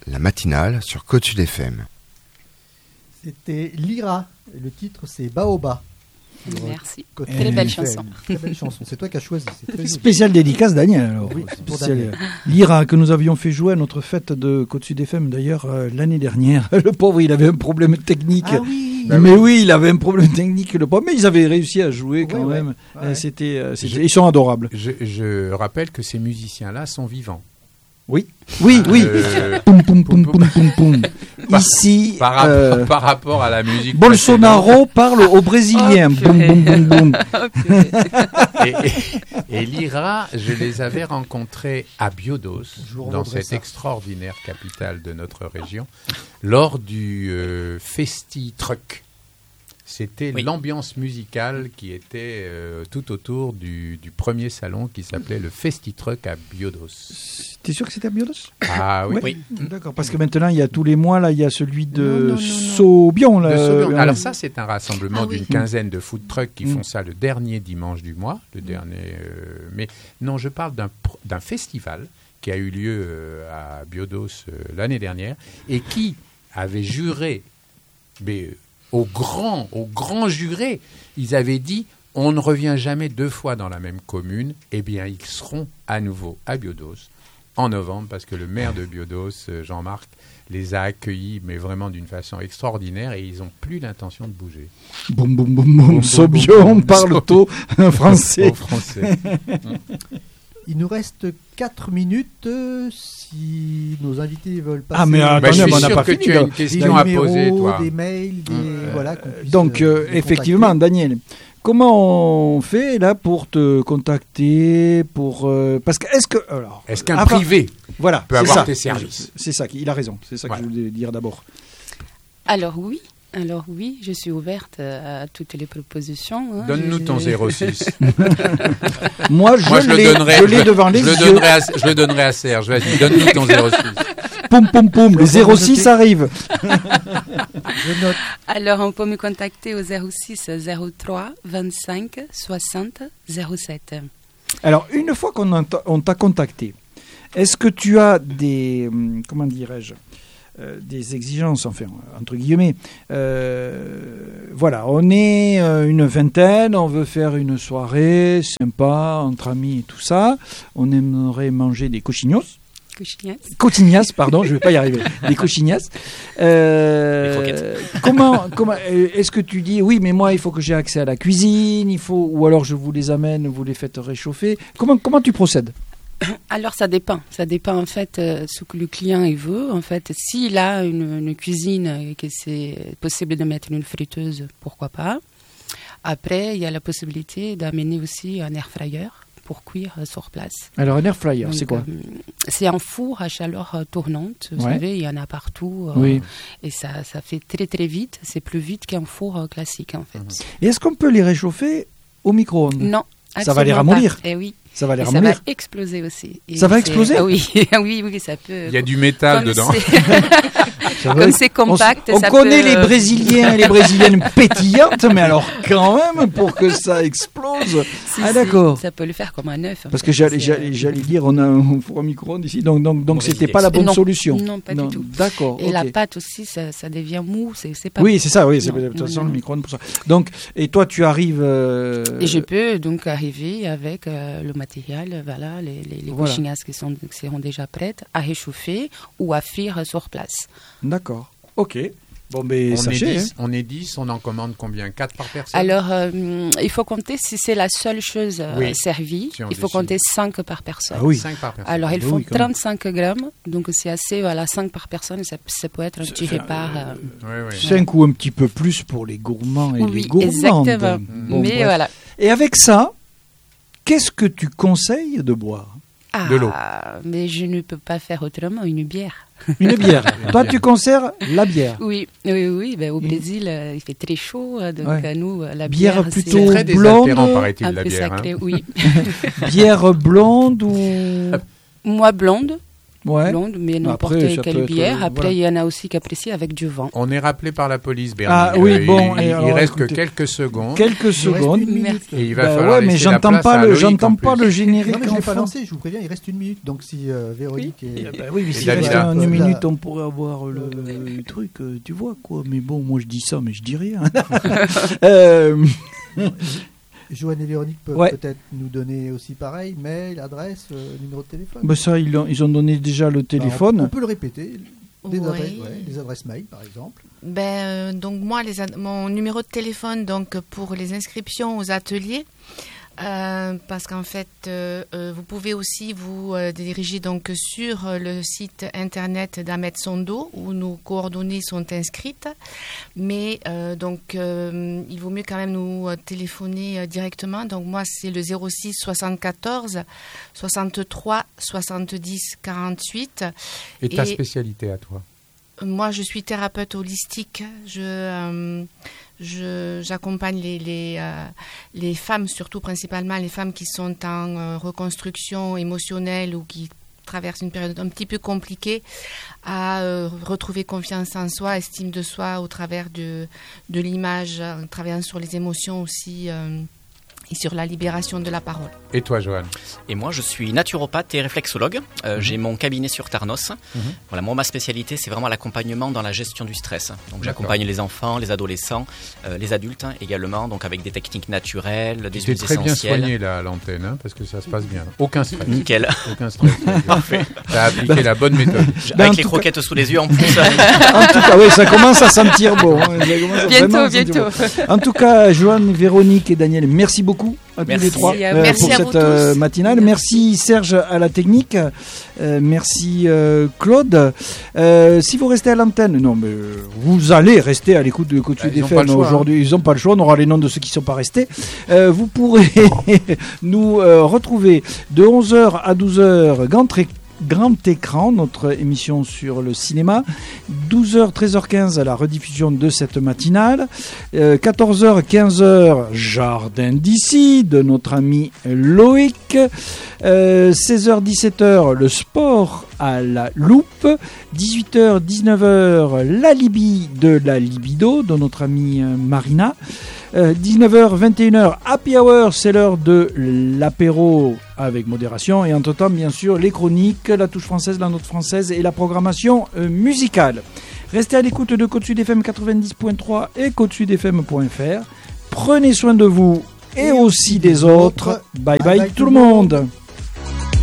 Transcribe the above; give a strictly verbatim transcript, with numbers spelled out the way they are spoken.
la matinale sur Côte Sud F M. C'était Lyra, et le titre c'est Baoba. Merci. Côte Très Sud belle F M. chanson. Très belle chanson, c'est toi qui as choisi. C'est très Spécial dédicace Daniel alors. Oui, pour Spécial, Daniel. euh, Lyra que nous avions fait jouer à notre fête de Côte Sud F M d'ailleurs euh, l'année dernière. Le pauvre il avait un problème technique. Ah oui. Bah mais oui. oui, il avait un problème technique le pauvre, mais ils avaient réussi à jouer quand ouais, même. ouais. Euh, C'était, euh, c'était Je- ils sont adorables. Je, je rappelle que ces musiciens-là sont vivants. Oui, oui, oui. Euh, Poum, poum, poum, poum, poum, poum. Par- Ici, par, rapport, euh, par rapport à la musique. Bolsonaro parle aux Brésiliens. Oh, boum, purée. boum, boum, boum. Et, et, et l'Ira, je les avais rencontrés à Biodos, Jour dans de cette Bressa. extraordinaire capitale de notre région, lors du euh, Festi Truck. C'était Oui. l'ambiance musicale qui était euh, tout autour du, du premier salon qui s'appelait le Festi Truck à Biodos. T'es sûr que c'était à Biodos? Ah oui. Oui. D'accord, parce que maintenant, il y a tous les mois, là, il y a celui Non, de non, non, non. Saubion. Là, De Saubion. euh, Alors ça, c'est un rassemblement Ah oui. d'une quinzaine de food trucks qui Mm. font ça le dernier dimanche du mois. Le dernier, euh, mais non, je parle d'un, pr- d'un festival qui a eu lieu euh, à Biodos euh, l'année dernière et qui avait juré, mais euh, au grand, au grand juré, ils avaient dit on ne revient jamais deux fois dans la même commune. Eh bien, ils seront à nouveau à Biodos en novembre parce que le maire de Biodos, euh, Jean-Marc, les a accueillis, mais vraiment d'une façon extraordinaire, et ils n'ont plus l'intention de bouger. Boum, boum, boum, boum, boum. Saubion boum, parle boum. tôt français. Au français. Il nous reste quatre minutes euh, si nos invités veulent passer. Ah, mais Bah, attendez, je mais suis on n'a sûr pas que fini. tu as là. une des question à numéros, poser, toi. des mails, des Euh, voilà. qu'on puisse, Donc, euh, euh, les contacter. effectivement, Daniel, comment on fait là pour te contacter pour euh, parce que est-ce que alors Est-ce qu'un avant- privé voilà peut c'est avoir ça. tes services? C'est ça, il a raison. C'est ça Voilà. que je voulais dire d'abord. Alors oui, alors oui, je suis ouverte à toutes les propositions. hein. Donne-nous Je- ton zéro six. Moi, je, Moi, je le l'ai, donnerai. je l'ai devant les je le yeux. donnerai à, je le donnerai à Serge. Vas-y, donne-nous ton zéro six. Poum, poum, poum. Les Faut zéro six noter. arrivent. Je note. Alors on peut me contacter au zéro six zéro trois vingt-cinq soixante zéro sept. Alors, une fois qu'on en t'a- on t'a contacté, est-ce que tu as des hum, comment dirais-je euh, des exigences, enfin, entre guillemets. Euh, voilà, on est euh, une vingtaine, on veut faire une soirée sympa, entre amis et tout ça. On aimerait manger des cochignos. Cochignas. Cochignas, pardon, je ne vais pas y arriver. Des cochignas. Euh, comment, comment, euh, est-ce que tu dis, oui, mais moi, il faut que j'ai accès à la cuisine, il faut, ou alors je vous les amène, vous les faites réchauffer. Comment, comment tu procèdes? Alors ça dépend, ça dépend en fait euh, ce que le client il veut. En fait, s'il a une, une cuisine et que c'est possible de mettre une friteuse, pourquoi pas. Après, il y a la possibilité d'amener aussi un air fryer pour cuire euh, sur place. Alors, un air fryer, Donc, c'est quoi? euh, C'est un four à chaleur euh, tournante. Vous Ouais. savez, il y en a partout. euh, Oui. Et ça, ça fait très très vite. C'est plus vite qu'un four euh, classique en fait. Et est-ce qu'on peut les réchauffer au micro-ondes? Non. Ça va les absolument ramollir. pas. Eh oui. Ça va les Et ça ramollir. va exploser aussi. Et Ça va c'est- exploser Ah oui, oui, oui, ça peut. Il y a du métal Comme dedans. c'est- Comme c'est compact, on, s- on ça connaît peut, les euh, Brésiliens et les Brésiliennes pétillantes, mais alors quand même pour que ça explose. Si, Ah si, d'accord. Ça peut le faire comme un œuf. en Parce fait. que j'allais, C'est, j'allais, euh, j'allais dire, on a un four à micro-ondes ici, donc donc donc Mauvaise c'était idée. pas la bonne Non, solution. non, pas du tout. D'accord. Et ok. la pâte aussi, ça, ça devient mou, c'est, c'est pas. Oui, c'est ça. Oui, c'est, Non, de toute non, façon non. le micro-ondes pour ça. Donc et toi tu arrives. euh, Et je peux donc arriver avec euh, le matériel, voilà, les, les, les Voilà. cochignas qui, sont, qui seront déjà prêtes à réchauffer ou à frire sur place. D'accord. Ok. Bon ben On est, sachez. dix, on est dix, on en commande combien? quatre par personne? Alors, euh, il faut compter si c'est la seule chose euh, Oui. servie, Si on il faut décide. compter cinq par personne. Ah oui. cinq par personne. Alors, ils Ah font oui, quand même. trente-cinq grammes, donc c'est assez, voilà, cinq par personne, ça, ça peut être un petit C'est- repas. euh, Oui, oui. Cinq ou un petit peu plus pour les gourmands et les oui, gourmandes. exactement. Bon, Mais bref. voilà. Et avec ça, qu'est-ce que tu conseilles de boire? Ah, De l'eau. Mais je ne peux pas faire autrement, une bière. Une bière. Toi, tu conserves la bière. Oui, oui, oui. Ben, au Brésil, euh, il fait très chaud, euh, donc Ouais. euh, nous, euh, la Bière bière, plutôt c'est C'est très blonde, désaltérant, paraît-il, un la peu bière. sacré, hein. oui. Bière blonde ou Moi, blonde, Ouais. blonde, mais n'importe Après, ça peut quelle être, bière. euh, Après, voilà. il y en a aussi qui apprécient avec du vin. On est rappelé par la police, Bernie. Ah oui, bon, Il, et il alors, reste écoutez, que quelques secondes. Quelques Il reste secondes. une minute. Merci. Et il va Bah falloir ouais, mais laisser la j'entends place pas à le, Loïc, j'entends en pas plus. le générique. Non, mais je l'ai pas enfant. lancé, je vous préviens, il reste une minute. Donc si euh, Véronique est... Eh ben oui, mais Et s'il Dalila. reste une La- minute, on pourrait avoir le, le truc, euh, tu vois quoi. Mais bon, moi je dis ça, mais je dis rien. euh, Joanne et Véronique peuvent Ouais. peut-être nous donner aussi pareil, mail, adresse, euh, numéro de téléphone. bah ça, ils ont, ils ont donné déjà le Bah, on- téléphone. on, peut le répéter. Des, Oui. adresses, ouais, des adresses mail, par exemple. Ben, euh, donc moi, les ad- mon numéro de téléphone donc pour les inscriptions aux ateliers, euh, parce qu'en fait, euh, euh, vous pouvez aussi vous euh, diriger donc sur euh, le site internet d'Ahmed Sondo où nos coordonnées sont inscrites. Mais euh, donc, euh, il vaut mieux quand même nous euh, téléphoner euh, directement. Donc moi, c'est le zéro six soixante-quatorze soixante-trois soixante-dix quarante-huit. Et ta Et- spécialité à toi? Moi, je suis thérapeute holistique. Je, euh, je, j'accompagne les, les, euh, les femmes, surtout principalement les femmes qui sont en euh, reconstruction émotionnelle ou qui traversent une période un petit peu compliquée, à euh, retrouver confiance en soi, estime de soi au travers de, de l'image, en travaillant sur les émotions aussi euh, et sur la libération de la parole. Et toi, Joanne? Et moi, je suis naturopathe et réflexologue. Euh, Mhm. J'ai mon cabinet sur Tarnos. Mhm. Voilà, moi, ma spécialité, c'est vraiment l'accompagnement dans la gestion du stress. Donc, D'accord. j'accompagne les enfants, les adolescents, euh, les adultes hein, également, donc avec des techniques naturelles, des Tu huiles es très bien essentielles. soigné là à l'antenne, hein, parce que ça se passe bien. Aucun stress. Nickel. Aucun stress. Parfait. Tu as appliqué la bonne méthode. Je- Ben, en avec les tout croquettes sous les yeux en plus. En tout cas, oui, ça commence à sentir bon. hein, ça commence à Bientôt, vraiment à sentir bientôt. bon. En tout cas, Joanne, Véronique et Daniel, merci beaucoup à tous Merci. les trois à vous. Merci pour à cette vous tous. euh, matinale. Merci Serge à la technique. Euh, merci euh, Claude. Euh, si vous restez à l'antenne, non, mais euh, vous allez rester à l'écoute de Côte Bah, Sud ils ont F M pas le choix, aujourd'hui. Ils n'ont pas le choix. On aura les noms de ceux qui ne sont pas restés. Euh, vous pourrez nous euh, retrouver de onze heures à douze heures. Grand Tré- Grand écran, notre émission sur le cinéma. douze heures, treize heures quinze à la rediffusion de cette matinale. Euh, quatorze heures, quinze heures, Jardin d'ici de notre ami Loïc. Euh, seize heures, dix-sept heures, le sport à la loupe. dix-huit heures, dix-neuf heures, la Libye de la libido de notre amie euh, Marina. Euh, dix-neuf heures, vingt et une heures, Happy Hour, c'est l'heure de l'apéro avec modération. Et entre-temps, bien sûr, les chroniques, la touche française, la note française et la programmation euh, musicale. Restez à l'écoute de Côte Sud F M quatre-vingt-dix point trois et côte sud f m point f r. Prenez soin de vous et aussi des autres. Bye bye, tout le monde.